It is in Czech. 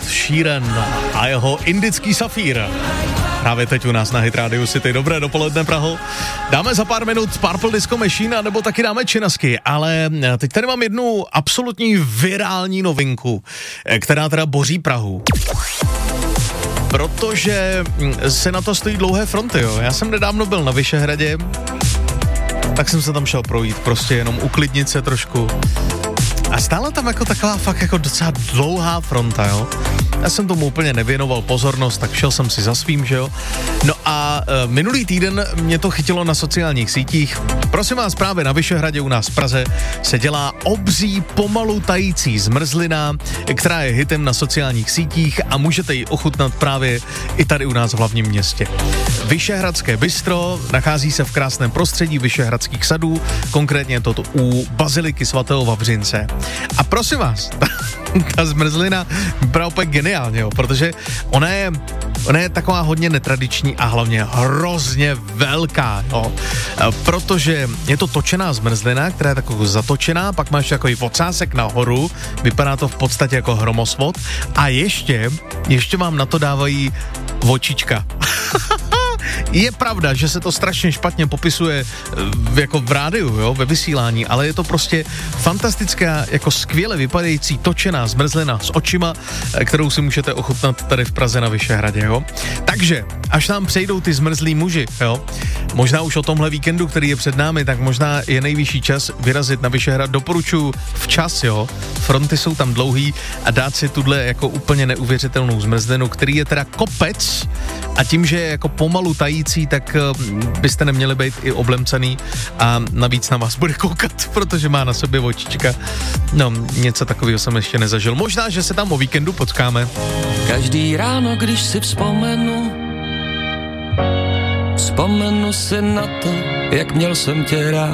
Sheeran a jeho indický safír. Právě teď u nás na Hit Radio City. Dobré dopoledne, Praho. Dáme za pár minut Purple Disco Machine, nebo taky dáme Činasky, ale teď tady mám jednu absolutní virální novinku, která teda boří Prahu. Protože se na to stojí dlouhé fronty, jo. Já jsem nedávno byl na Vyšehradě, tak jsem se tam šel projít, prostě jenom uklidnit se trošku. A stála tam jako taková fakt jako docela dlouhá fronta, jo. Já jsem tomu úplně nevěnoval pozornost, tak šel jsem si za svým, že jo. No a minulý týden mě to chytilo na sociálních sítích. Prosím vás, právě na Vyšehradě u nás v Praze se dělá obří pomalu tající zmrzlina, která je hitem na sociálních sítích a můžete ji ochutnat právě i tady u nás v hlavním městě. Vyšehradské bistro nachází se v krásném prostředí Vyšehradských sadů, konkrétně toto u Baziliky svatého Vavřince. A prosím vás, ta zmrzlina vypadá úplně geniálně, jo, protože ona je taková hodně netradiční a hlavně hrozně velká, jo, protože je to točená zmrzlina, která je takovou zatočená, pak máš takový ocásek nahoru, vypadá to v podstatě jako hromosvod a ještě vám na to dávají vočička. Je pravda, že se to strašně špatně popisuje jako v rádiu, jo, ve vysílání, ale je to prostě fantastická, jako skvěle vypadající točená zmrzlina s očima, kterou si můžete ochutnat tady v Praze na Vyšehradě, jo. Takže, až nám přejdou ty zmrzlí muži, jo, možná už o tomhle víkendu, který je před námi, tak možná je nejvyšší čas vyrazit na Vyšehrad. Doporučuji včas, jo, fronty jsou tam dlouhý a dát si tuhle jako úplně neuvěřitelnou zmrzlinu, který je teda kopec a tím, že je jako pomalu tající, tak byste neměli být i oblemcaný a navíc na vás bude koukat, protože má na sobě očička. No, něco takového jsem ještě nezažil. Možná, že se tam o víkendu potkáme. Každý ráno, když si vzpomenu si na to, jak měl jsem tě rád.